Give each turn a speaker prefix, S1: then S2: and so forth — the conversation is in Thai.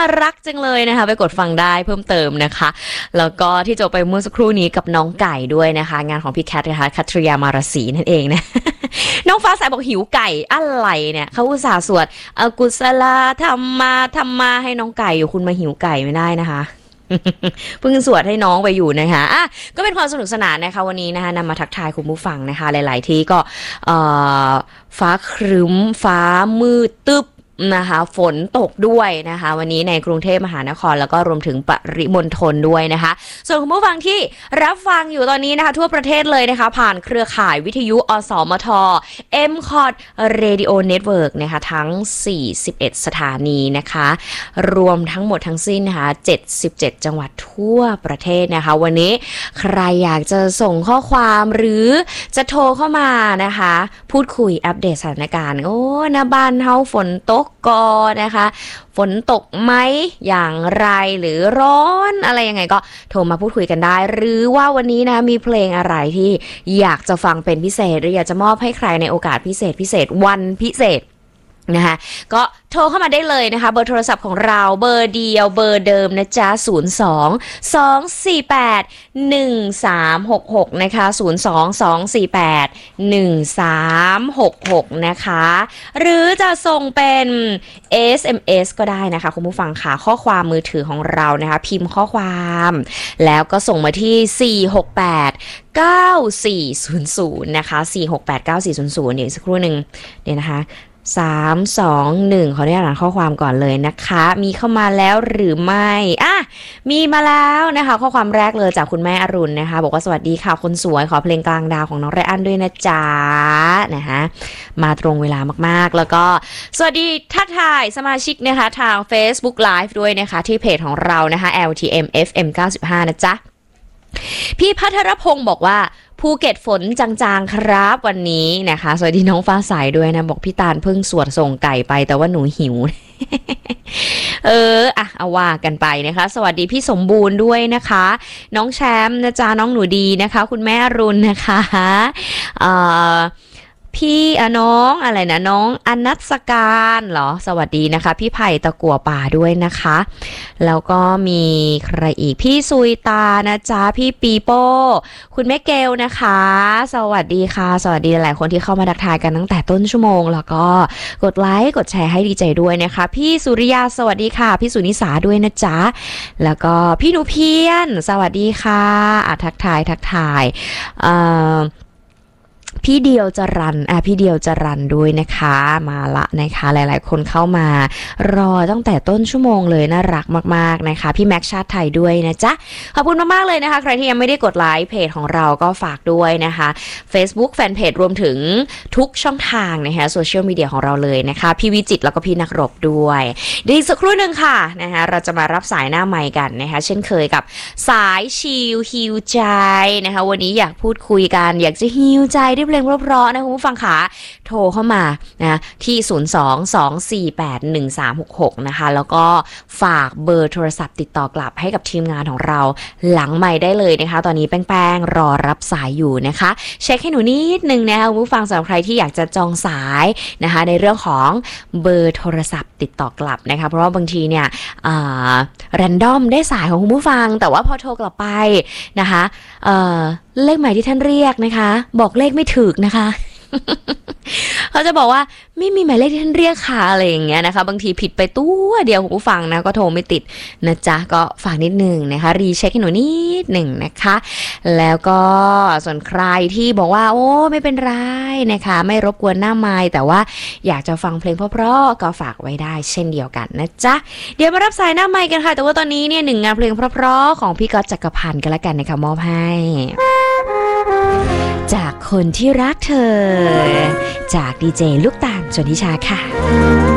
S1: รักจังเลยนะคะไปกดฟังได้เพิ่มเติมนะคะแล้วก็ที่จบไปเมื่อสักครู่นี้กับน้องไก่ด้วยนะคะงานของพี่แคทนะคะคัตริยามารสีนั่นเองนะน้องฟ้าสายบอกหิวไก่อะไรเนี่ยเขาอุตส่าห์สวดกุศลธรรมาให้น้องไก่อยู่คุณมาหิวไก่ไม่ได้นะคะเพิ่งสวดให้น้องไปอยู่นะคะก็เป็นความสนุกสนานนะคะวันนี้นะคะนำมาทักทายคุณผู้ฟังนะคะหลายๆที่ก็ฟ้าครึ้มฟ้ามืดตึ๊บนะคะฝนตกด้วยนะคะวันนี้ในกรุงเทพมหานครแล้วก็รวมถึงปริมณฑลด้วยนะคะส่วนคุณผู้ฟังที่รับฟังอยู่ตอนนี้นะคะทั่วประเทศเลยนะคะผ่านเครือข่ายวิทยุอสมท MCOT Radio Network นะคะทั้ง41สถานีนะคะรวมทั้งหมดทั้งสิ้นนะคะ77จังหวัดทั่วประเทศนะคะวันนี้ใครอยากจะส่งข้อความหรือจะโทรเข้ามานะคะพูดคุยอัปเดตสถานการณ์นะบ้านเฮาฝนตกก็นะคะฝนตกไหมอย่างไรหรือร้อนอะไรยังไงก็โทรมาพูดคุยกันได้หรือว่าวันนี้นะมีเพลงอะไรที่อยากจะฟังเป็นพิเศษหรืออยากจะมอบให้ใครในโอกาสพิเศษวันพิเศษนะคะก็โทรเข้ามาได้เลยนะคะเบอร์โทรศัพท์ของเราเบอร์เดียวเบอร์เดิมนะจ๊ะ02-248-1366นะคะ02-248-1366นะคะหรือจะส่งเป็น SMS ก็ได้นะคะคุณผู้ฟังค่ะข้อความมือถือของเรานะคะพิมพ์ข้อความแล้วก็ส่งมาที่468-9400นะคะ468-9400เดี๋ยวสักครู่หนึ่งเดี๋ยวนะคะ321ขออนุญาตอ่านข้อความก่อนเลยนะคะมีเข้ามาแล้วหรือไม่มีมาแล้วนะคะข้อความแรกเลยจากคุณแม่อรุณนะคะบอกว่าสวัสดีค่ะคนสวยขอเพลงกลางดาวของน้องไรอันด้วยนะจ๊ะนะคะมาตรงเวลามากๆแล้วก็สวัสดีทักทายสมาชิกนะคะทาง Facebook Live ด้วยนะคะที่เพจของเรานะคะ LTM FM 95นะจ๊ะพี่พัทรพงศ์บอกว่าภูเก็ตฝนจางๆครับวันนี้นะคะสวัสดีน้องฟ้าใสด้วยนะบอกพี่ตาลเพิ่งสวดส่งไก่ไปแต่ว่าหนูหิว เอาว่ากันไปนะคะสวัสดีพี่สมบูรณ์ด้วยนะคะน้องแชมป์นะจ๊ะน้องหนูดีนะคะคุณแม่อรุณนะคะพี่น้องอะไรนะน้องอนัสการเหรอสวัสดีนะคะพี่ไผ่ตะกั่วป่าด้วยนะคะแล้วก็มีใครอีกพี่ซุยตานะจ๊ะพี่ปีโป้คุณแม่เกลนะคะสวัสดีค่ะสวัสดีหลายคนที่เข้ามาทักทายกันตั้งแต่ต้นชั่วโมงแล้วก็กดไลค์กดแชร์ให้ดีใจด้วยนะคะพี่สุริยาสวัสดีค่ะพี่สุนิสาด้วยนะจ๊ะแล้วก็พี่หนูเพียนสวัสดีค่ะทักทายพี่เดียวจรันพี่เดียวจรันด้วยนะคะมาละนะคะหลายๆคนเข้ามารอตั้งแต่ต้นชั่วโมงเลยน่ารักมากๆนะคะพี่แม็กชาติไทยด้วยนะจ๊ะขอบคุณมากๆเลยนะคะใครที่ยังไม่ได้กดไลค์เพจของเราก็ฝากด้วยนะคะ Facebook Fanpage รวมถึงทุกช่องทางนะคะโซเชียลมีเดียของเราเลยนะคะพี่วิจิตรแล้วก็พี่นักรบด้วยเดี๋ยวอีกสักครู่นึงค่ะนะคะเราจะมารับสายหน้าไมค์กันนะคะเช่นเคยกับสายชิลฮิวใจนะคะวันนี้อยากพูดคุยกันอยากจะฮิวใจด้วยเพลงเพราะๆนะคุณผู้ฟังขาโทรเข้ามานะที่02-248-1366นะคะแล้วก็ฝากเบอร์โทรศัพท์ติดต่อกลับให้กับทีมงานของเราหลังไมค์ได้เลยนะคะตอนนี้แป้งรอรับสายอยู่นะคะเช็คให้หนูนิดนึงนะคะคุณผู้ฟังสำหรับใครที่อยากจะจองสายนะคะในเรื่องของเบอร์โทรศัพท์ติดต่อกลับนะคะเพราะว่าบางทีเนี่ยแรนดอมได้สายของคุณผู้ฟังแต่ว่าพอโทรกลับไปนะคะเลขหมายที่ท่านเรียกนะคะบอกเลขไม่ถูกนะคะ เขาจะบอกว่าไม่มีหมายเลขที่ท่านเรียกค่ะอะไรอย่างเงี้ยนะคะบางทีผิดไปตัวเดียวคุณผู้ฟังนะก็โทรไม่ติดนะจ๊ะก็ฝากนิดนึงนะคะรีเช็คให้หนูนิดหนึ่งนะคะแล้วก็ส่วนใครที่บอกว่าโอ้ไม่เป็นไรนะคะไม่รบกวนหน้าไมค์แต่ว่าอยากจะฟังเพลงเพราะๆก็ฝากไว้ได้เช่นเดียวกันนะจ๊ะเดี๋ยวมารับสายหน้าไมค์กันค่ะแต่ว่าตอนนี้เนี่ย1งานเพลงเพราะๆของพี่ก๊อตจักรพันธ์กันละกันนะคะมอบให้จากคนที่รักเธอจากดีเจลูกตาลชนทิชาค่ะ